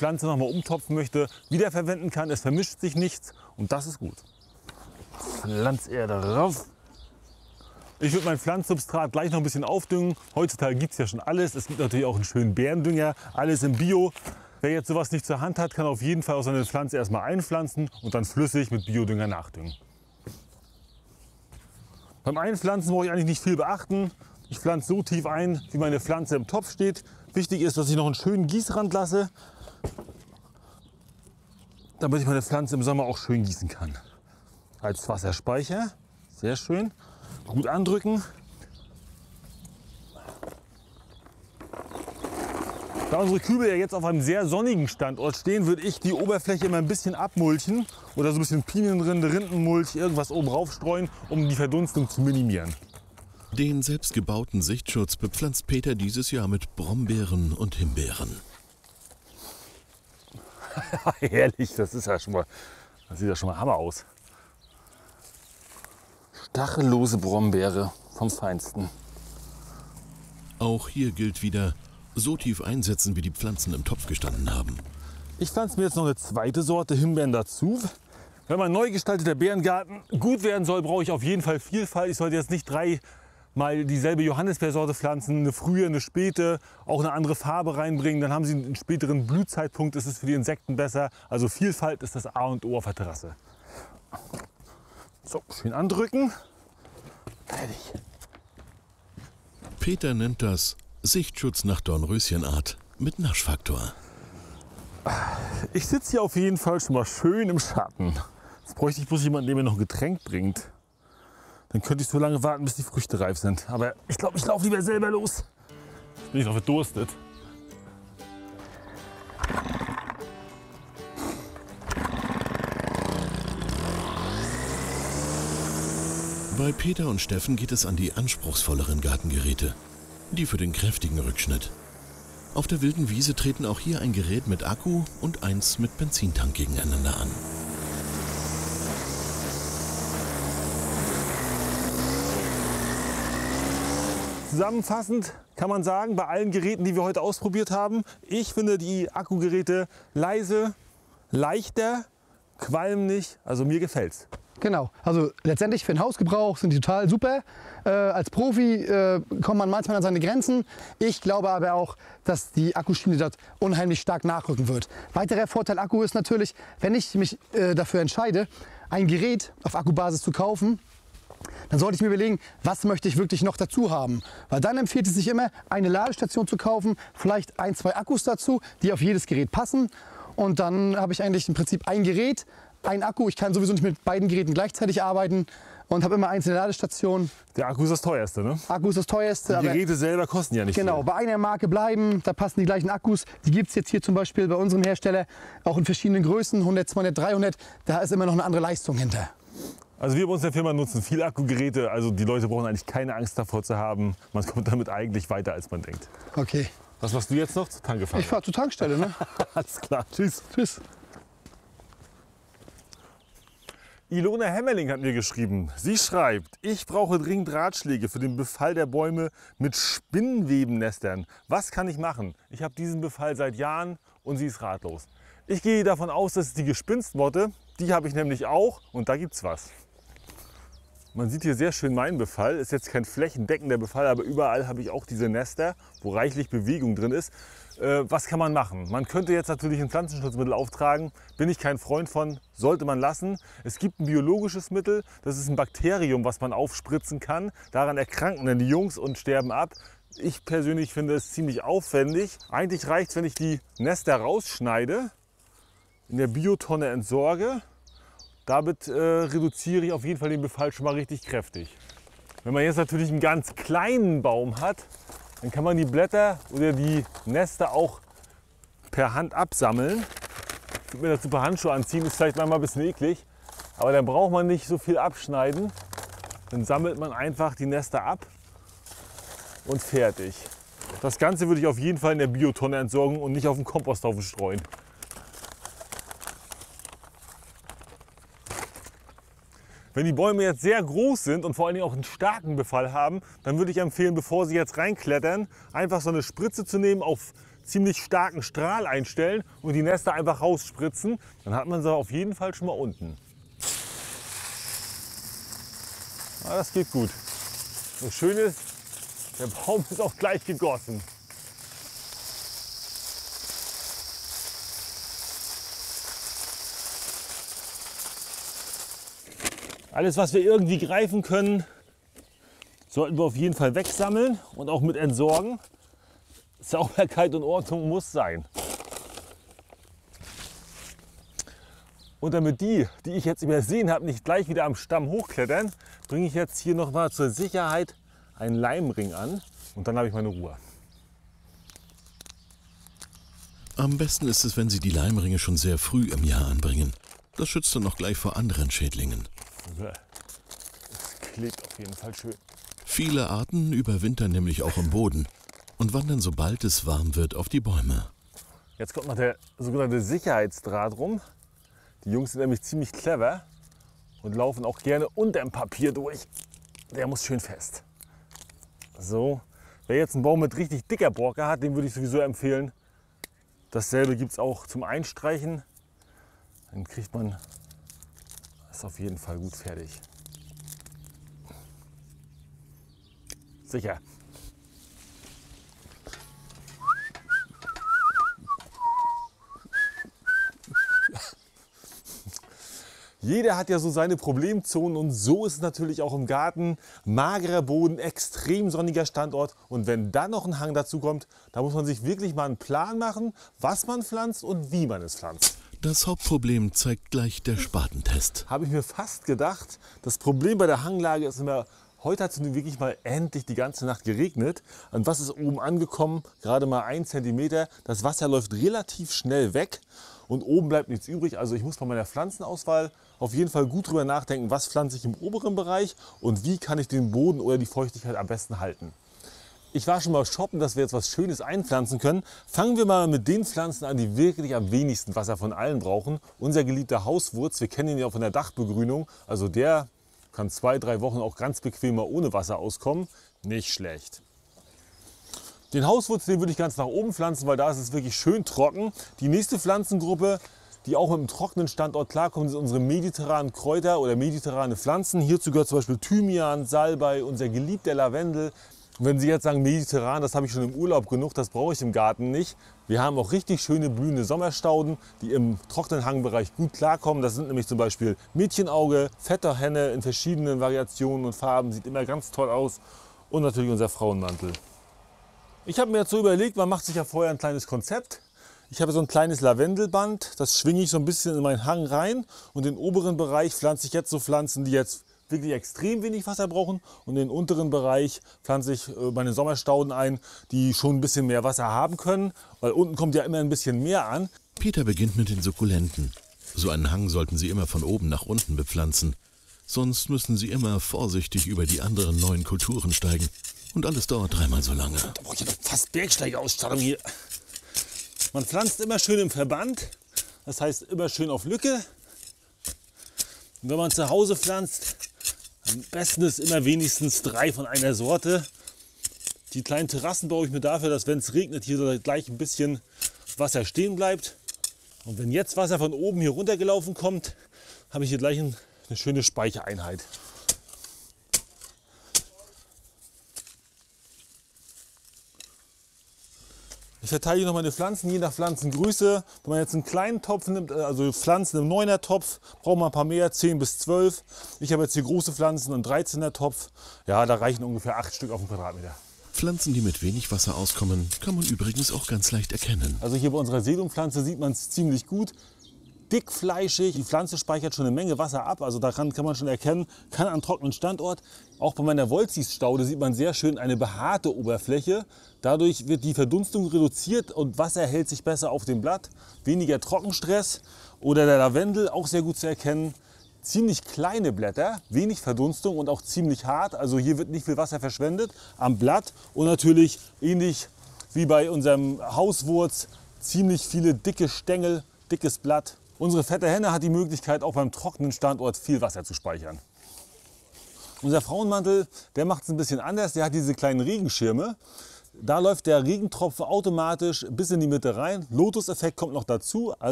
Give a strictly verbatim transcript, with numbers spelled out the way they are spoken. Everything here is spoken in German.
Pflanze noch mal umtopfen möchte, wiederverwenden kann. Es vermischt sich nichts und das ist gut. Pflanzerde drauf. Ich würde mein Pflanzsubstrat gleich noch ein bisschen aufdüngen. Heutzutage gibt es ja schon alles. Es gibt natürlich auch einen schönen Bärendünger, alles im Bio. Wer jetzt sowas nicht zur Hand hat, kann auf jeden Fall auch seine Pflanze erstmal einpflanzen und dann flüssig mit Biodünger nachdüngen. Beim Einpflanzen brauche ich eigentlich nicht viel beachten. Ich pflanze so tief ein, wie meine Pflanze im Topf steht. Wichtig ist, dass ich noch einen schönen Gießrand lasse, damit ich meine Pflanze im Sommer auch schön gießen kann. Als Wasserspeicher, sehr schön. Gut andrücken. Da unsere Kübel ja jetzt auf einem sehr sonnigen Standort stehen, würde ich die Oberfläche immer ein bisschen abmulchen oder so ein bisschen Pinienrinde, Rindenmulch, irgendwas oben rauf streuen, um die Verdunstung zu minimieren. Den selbstgebauten Sichtschutz bepflanzt Peter dieses Jahr mit Brombeeren und Himbeeren. Herrlich, das ist ja schon mal, das sieht ja schon mal Hammer aus. Stachellose Brombeere vom Feinsten. Auch hier gilt wieder, so tief einsetzen, wie die Pflanzen im Topf gestanden haben. Ich pflanze mir jetzt noch eine zweite Sorte Himbeeren dazu. Wenn mein neu gestalteter Beerengarten gut werden soll, brauche ich auf jeden Fall Vielfalt. Ich sollte jetzt nicht dreimal dieselbe Johannisbeersorte pflanzen, eine frühe, eine späte, auch eine andere Farbe reinbringen. Dann haben sie einen späteren Blühzeitpunkt, ist es für die Insekten besser. Also Vielfalt ist das A und O auf der Terrasse. So, schön andrücken. Fertig. Peter nennt das Sichtschutz nach Dornröschenart mit Naschfaktor. Ich sitze hier auf jeden Fall schon mal schön im Schatten. Jetzt bräuchte ich bloß jemanden, der mir noch ein Getränk bringt. Dann könnte ich so lange warten, bis die Früchte reif sind. Aber ich glaube, ich laufe lieber selber los. Jetzt bin ich noch verdurstet. Bei Peter und Steffen geht es an die anspruchsvolleren Gartengeräte, die für den kräftigen Rückschnitt. Auf der wilden Wiese treten auch hier ein Gerät mit Akku und eins mit Benzintank gegeneinander an. Zusammenfassend kann man sagen, bei allen Geräten, die wir heute ausprobiert haben, ich finde die Akkugeräte leise, leichter, qualmen nicht, also mir gefällt's. Genau, also letztendlich für den Hausgebrauch sind die total super. Äh, als Profi äh, kommt man manchmal an seine Grenzen. Ich glaube aber auch, dass die Akkuschiene dort unheimlich stark nachrücken wird. Weiterer Vorteil Akku ist natürlich, wenn ich mich äh, dafür entscheide, ein Gerät auf Akkubasis zu kaufen, dann sollte ich mir überlegen, was möchte ich wirklich noch dazu haben. Weil dann empfiehlt es sich immer, eine Ladestation zu kaufen, vielleicht ein, zwei Akkus dazu, die auf jedes Gerät passen. Und dann habe ich eigentlich im Prinzip ein Gerät, ein Akku. Ich kann sowieso nicht mit beiden Geräten gleichzeitig arbeiten und habe immer einzelne Ladestationen. Der Akku ist das teuerste, ne? Akku ist das teuerste. Die Geräte selber kosten ja nicht Genau, viel. bei einer Marke bleiben, da passen die gleichen Akkus. Die gibt es jetzt hier zum Beispiel bei unserem Hersteller auch in verschiedenen Größen, hundert, zweihundert, dreihundert. Da ist immer noch eine andere Leistung hinter. Also wir bei uns in der Firma nutzen viel Akkugeräte. Also die Leute brauchen eigentlich keine Angst davor zu haben. Man kommt damit eigentlich weiter, als man denkt. Okay. Was machst du jetzt noch? Zur Tanke fahren? Ich fahre zur Tankstelle, ne? Alles klar. Tschüss. Tschüss. Ilona Hemmerling hat mir geschrieben. Sie schreibt, ich brauche dringend Ratschläge für den Befall der Bäume mit Spinnwebennestern. Was kann ich machen? Ich habe diesen Befall seit Jahren und sie ist ratlos. Ich gehe davon aus, dass es die Gespinstmotte, die habe ich nämlich auch und da gibt's was. Man sieht hier sehr schön meinen Befall. Ist jetzt kein flächendeckender Befall, aber überall habe ich auch diese Nester, wo reichlich Bewegung drin ist. Äh, was kann man machen? Man könnte jetzt natürlich ein Pflanzenschutzmittel auftragen. Bin ich kein Freund von, sollte man lassen. Es gibt ein biologisches Mittel, das ist ein Bakterium, was man aufspritzen kann. Daran erkranken dann die Jungs und sterben ab. Ich persönlich finde es ziemlich aufwendig. Eigentlich reicht es, wenn ich die Nester rausschneide, in der Biotonne entsorge. Damit äh, reduziere ich auf jeden Fall den Befall schon mal richtig kräftig. Wenn man jetzt natürlich einen ganz kleinen Baum hat, dann kann man die Blätter oder die Nester auch per Hand absammeln. Ich würde mir dazu ein paar Handschuhe anziehen, ist vielleicht manchmal ein bisschen eklig, aber dann braucht man nicht so viel abschneiden. Dann sammelt man einfach die Nester ab und fertig. Das Ganze würde ich auf jeden Fall in der Biotonne entsorgen und nicht auf den Komposthaufen streuen. Wenn die Bäume jetzt sehr groß sind und vor allen Dingen auch einen starken Befall haben, dann würde ich empfehlen, bevor sie jetzt reinklettern, einfach so eine Spritze zu nehmen, auf ziemlich starken Strahl einstellen und die Nester einfach rausspritzen. Dann hat man sie auf jeden Fall schon mal unten. Ja, das geht gut. Das Schöne ist, der Baum ist auch gleich gegossen. Alles, was wir irgendwie greifen können, sollten wir auf jeden Fall wegsammeln und auch mit entsorgen. Sauberkeit und Ordnung muss sein. Und damit die, die ich jetzt übersehen habe, nicht gleich wieder am Stamm hochklettern, bringe ich jetzt hier noch mal zur Sicherheit einen Leimring an und dann habe ich meine Ruhe. Am besten ist es, wenn Sie die Leimringe schon sehr früh im Jahr anbringen. Das schützt dann noch gleich vor anderen Schädlingen. Das klebt auf jeden Fall schön. Viele Arten überwintern nämlich auch im Boden und wandern, sobald es warm wird, auf die Bäume. Jetzt kommt noch der sogenannte Sicherheitsdraht rum. Die Jungs sind nämlich ziemlich clever und laufen auch gerne unter dem Papier durch. Der muss schön fest. So, wer jetzt einen Baum mit richtig dicker Borke hat, dem würde ich sowieso empfehlen. Dasselbe gibt es auch zum Einstreichen. Dann kriegt man das auf jeden Fall gut fertig. Sicher. Jeder hat ja so seine Problemzonen und so ist es natürlich auch im Garten. Magerer Boden, extrem sonniger Standort und wenn dann noch ein Hang dazu kommt, da muss man sich wirklich mal einen Plan machen, was man pflanzt und wie man es pflanzt. Das Hauptproblem zeigt gleich der Spatentest. Habe ich mir fast gedacht. Das Problem bei der Hanglage ist immer, heute hat es nun wirklich mal endlich die ganze Nacht geregnet. Und was ist oben angekommen? Gerade mal ein Zentimeter. Das Wasser läuft relativ schnell weg und oben bleibt nichts übrig. Also ich muss bei meiner Pflanzenauswahl auf jeden Fall gut drüber nachdenken, was pflanze ich im oberen Bereich und wie kann ich den Boden oder die Feuchtigkeit am besten halten. Ich war schon mal shoppen, dass wir jetzt was Schönes einpflanzen können. Fangen wir mal mit den Pflanzen an, die wirklich am wenigsten Wasser von allen brauchen. Unser geliebter Hauswurz, wir kennen ihn ja auch von der Dachbegrünung. Also der kann zwei, drei Wochen auch ganz bequem mal ohne Wasser auskommen. Nicht schlecht. Den Hauswurz, den würde ich ganz nach oben pflanzen, weil da ist es wirklich schön trocken. Die nächste Pflanzengruppe, die auch mit einem trockenen Standort klarkommt, sind unsere mediterranen Kräuter oder mediterrane Pflanzen. Hierzu gehört zum Beispiel Thymian, Salbei, unser geliebter Lavendel. Und wenn Sie jetzt sagen, mediterran, das habe ich schon im Urlaub genug, das brauche ich im Garten nicht. Wir haben auch richtig schöne blühende Sommerstauden, die im trockenen Hangbereich gut klarkommen. Das sind nämlich zum Beispiel Mädchenauge, Vetterhenne in verschiedenen Variationen und Farben, sieht immer ganz toll aus. Und natürlich unser Frauenmantel. Ich habe mir jetzt so überlegt, man macht sich ja vorher ein kleines Konzept. Ich habe so ein kleines Lavendelband, das schwinge ich so ein bisschen in meinen Hang rein. Und den oberen Bereich pflanze ich jetzt so Pflanzen, die jetzt wirklich extrem wenig Wasser brauchen und in den unteren Bereich pflanze ich meine Sommerstauden ein, die schon ein bisschen mehr Wasser haben können, weil unten kommt ja immer ein bisschen mehr an. Peter beginnt mit den Sukkulenten. So einen Hang sollten Sie immer von oben nach unten bepflanzen. Sonst müssen Sie immer vorsichtig über die anderen neuen Kulturen steigen. Und alles dauert dreimal so lange. Da brauche ich ja fast Bergsteigerausstattung hier. Man pflanzt immer schön im Verband, das heißt immer schön auf Lücke. Und wenn man zu Hause pflanzt, am besten ist immer wenigstens drei von einer Sorte. Die kleinen Terrassen baue ich mir dafür, dass wenn es regnet, hier gleich ein bisschen Wasser stehen bleibt. Und wenn jetzt Wasser von oben hier runtergelaufen kommt, habe ich hier gleich eine schöne Speichereinheit. Ich verteile hier noch meine Pflanzen, je nach Pflanzengröße. Wenn man jetzt einen kleinen Topf nimmt, also Pflanzen im neuner Topf, braucht man ein paar mehr, zehn bis zwölf. Ich habe jetzt hier große Pflanzen, einen dreizehner Topf. Ja, da reichen ungefähr acht Stück auf den Quadratmeter. Pflanzen, die mit wenig Wasser auskommen, kann man übrigens auch ganz leicht erkennen. Also hier bei unserer Sedumpflanze sieht man es ziemlich gut. Dickfleischig, die Pflanze speichert schon eine Menge Wasser ab, also daran kann man schon erkennen, kann an trockenen Standort. Auch bei meiner Wolzis-Staude sieht man sehr schön eine behaarte Oberfläche. Dadurch wird die Verdunstung reduziert und Wasser hält sich besser auf dem Blatt. Weniger Trockenstress. Oder der Lavendel, auch sehr gut zu erkennen. Ziemlich kleine Blätter, wenig Verdunstung und auch ziemlich hart. Also hier wird nicht viel Wasser verschwendet am Blatt. Und natürlich ähnlich wie bei unserem Hauswurz, ziemlich viele dicke Stängel, dickes Blatt. Unsere Vetterhenne hat die Möglichkeit, auch beim trockenen Standort viel Wasser zu speichern. Unser Frauenmantel, der macht es ein bisschen anders. Der hat diese kleinen Regenschirme. Da läuft der Regentropfen automatisch bis in die Mitte rein. Lotus-Effekt kommt noch dazu.